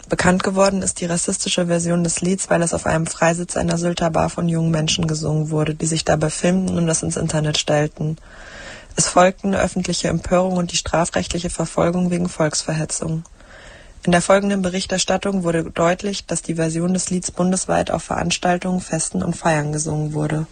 Bekannt geworden ist die rassistische Version des Lieds, weil es auf einem Freisitz einer Sylter Bar von jungen Menschen gesungen wurde, die sich dabei filmten und das ins Internet stellten. Es folgten öffentliche Empörung und die strafrechtliche Verfolgung wegen Volksverhetzung. In der folgenden Berichterstattung wurde deutlich, dass die Version des Lieds bundesweit auf Veranstaltungen, Festen und Feiern gesungen wurde.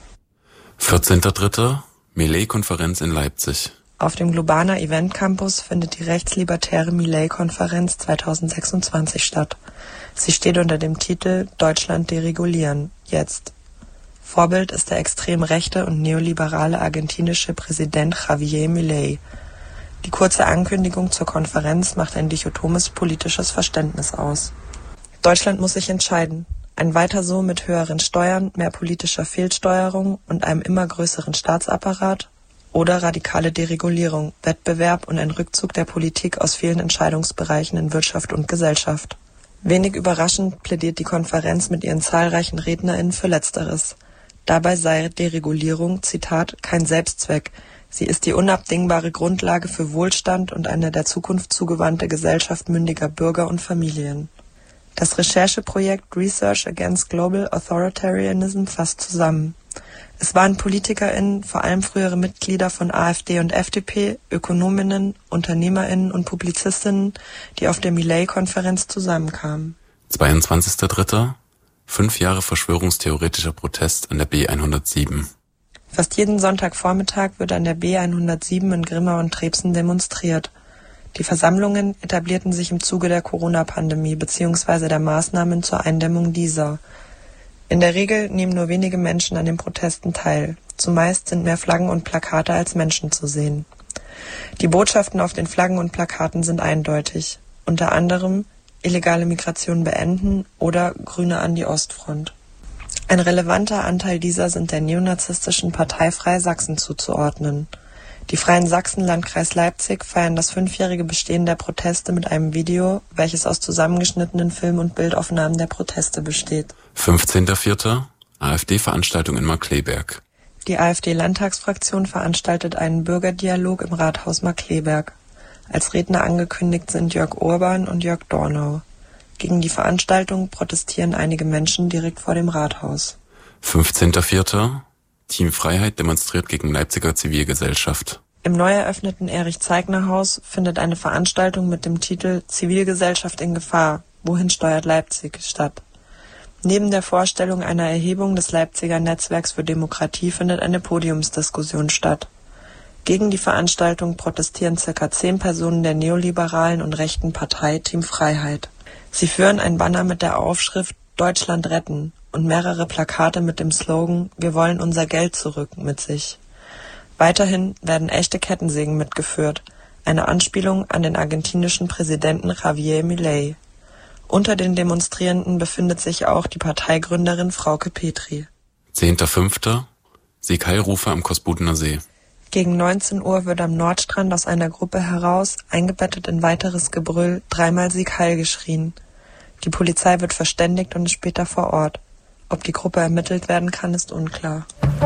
14.3. Milei-Konferenz in Leipzig. Auf dem Globana Event Campus findet die rechtslibertäre Milei-Konferenz 2026 statt. Sie steht unter dem Titel Deutschland deregulieren, jetzt. Vorbild ist der extrem rechte und neoliberale argentinische Präsident Javier Milei. Die kurze Ankündigung zur Konferenz macht ein dichotomes politisches Verständnis aus. Deutschland muss sich entscheiden. Ein Weiter so mit höheren Steuern, mehr politischer Fehlsteuerung und einem immer größeren Staatsapparat oder radikale Deregulierung, Wettbewerb und ein Rückzug der Politik aus vielen Entscheidungsbereichen in Wirtschaft und Gesellschaft. Wenig überraschend plädiert die Konferenz mit ihren zahlreichen RednerInnen für Letzteres. Dabei sei Deregulierung, Zitat, kein Selbstzweck. Sie ist die unabdingbare Grundlage für Wohlstand und eine der Zukunft zugewandte Gesellschaft mündiger Bürger und Familien. Das Rechercheprojekt Research Against Global Authoritarianism fasst zusammen. Es waren PolitikerInnen, vor allem frühere Mitglieder von AfD und FDP, ÖkonomInnen, UnternehmerInnen und PublizistInnen, die auf der Milei-Konferenz zusammenkamen. 22.3. 5 Jahre verschwörungstheoretischer Protest an der B107. Fast jeden Sonntagvormittag wird an der B107 in Grimma und Trebsen demonstriert. Die Versammlungen etablierten sich im Zuge der Corona-Pandemie bzw. der Maßnahmen zur Eindämmung dieser. In der Regel nehmen nur wenige Menschen an den Protesten teil. Zumeist sind mehr Flaggen und Plakate als Menschen zu sehen. Die Botschaften auf den Flaggen und Plakaten sind eindeutig. Unter anderem illegale Migration beenden oder Grüne an die Ostfront. Ein relevanter Anteil dieser sind der neonazistischen Partei Freie Sachsen zuzuordnen. Die Freien Sachsen Landkreis Leipzig feiern das 5-jährige Bestehen der Proteste mit einem Video, welches aus zusammengeschnittenen Film- und Bildaufnahmen der Proteste besteht. 15.4. AfD-Veranstaltung in Markkleeberg. Die AfD-Landtagsfraktion veranstaltet einen Bürgerdialog im Rathaus Markkleeberg. Als Redner angekündigt sind Jörg Urban und Jörg Dornau. Gegen die Veranstaltung protestieren einige Menschen direkt vor dem Rathaus. 15.4. Team Freiheit demonstriert gegen Leipziger Zivilgesellschaft. Im neu eröffneten Erich-Zeigner-Haus findet eine Veranstaltung mit dem Titel Zivilgesellschaft in Gefahr. Wohin steuert Leipzig? statt. Neben der Vorstellung einer Erhebung des Leipziger Netzwerks für Demokratie findet eine Podiumsdiskussion statt. Gegen die Veranstaltung protestieren ca. 10 Personen der neoliberalen und rechten Partei Team Freiheit. Sie führen ein Banner mit der Aufschrift Deutschland retten und mehrere Plakate mit dem Slogan Wir wollen unser Geld zurück mit sich. Weiterhin werden echte Kettensägen mitgeführt, eine Anspielung an den argentinischen Präsidenten Javier Milei. Unter den Demonstrierenden befindet sich auch die Parteigründerin Frauke Petri. 10.5. Sieg-Heil-Rufe am Kosbudener See. Gegen 19 Uhr wird am Nordstrand aus einer Gruppe heraus, eingebettet in weiteres Gebrüll, 3-mal Sieg Heil geschrien. Die Polizei wird verständigt und ist später vor Ort. Ob die Gruppe ermittelt werden kann, ist unklar.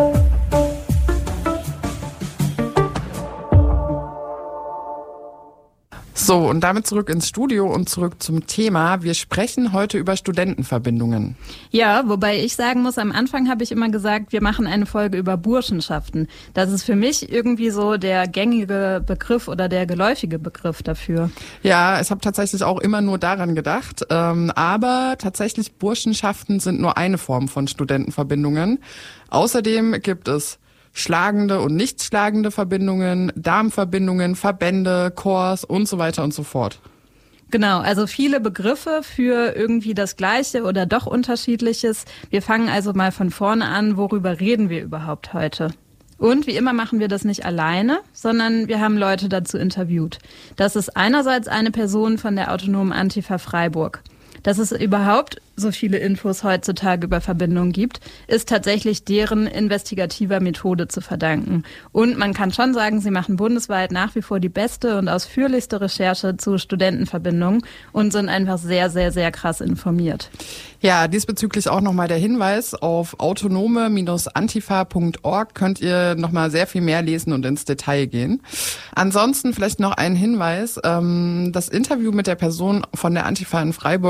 So, und damit zurück ins Studio und zurück zum Thema. Wir sprechen heute über Studentenverbindungen. Ja, wobei ich sagen muss, am Anfang habe ich immer gesagt, wir machen eine Folge über Burschenschaften. Das ist für mich irgendwie so der gängige Begriff oder der geläufige Begriff dafür. Ja, ich habe tatsächlich auch immer nur daran gedacht. Aber tatsächlich Burschenschaften sind nur eine Form von Studentenverbindungen. Außerdem gibt es schlagende und nicht schlagende Verbindungen, Darmverbindungen, Verbände, Corps und so weiter und so fort. Genau, also viele Begriffe für irgendwie das Gleiche oder doch Unterschiedliches. Wir fangen also mal von vorne an, worüber reden wir überhaupt heute? Und wie immer machen wir das nicht alleine, sondern wir haben Leute dazu interviewt. Das ist einerseits eine Person von der Autonomen Antifa Freiburg. Dass es überhaupt so viele Infos heutzutage über Verbindungen gibt, ist tatsächlich deren investigativer Methode zu verdanken. Und man kann schon sagen, sie machen bundesweit nach wie vor die beste und ausführlichste Recherche zu Studentenverbindungen und sind einfach sehr, sehr, sehr krass informiert. Ja, diesbezüglich auch nochmal der Hinweis, auf autonome-antifa.org könnt ihr nochmal sehr viel mehr lesen und ins Detail gehen. Ansonsten vielleicht noch ein Hinweis, das Interview mit der Person von der Antifa in Freiburg